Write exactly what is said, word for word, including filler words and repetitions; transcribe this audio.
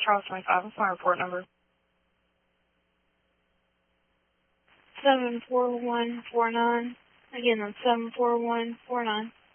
Charles twenty-five. What's my report number? seven four one four nine. Again, that's seven four one four nine.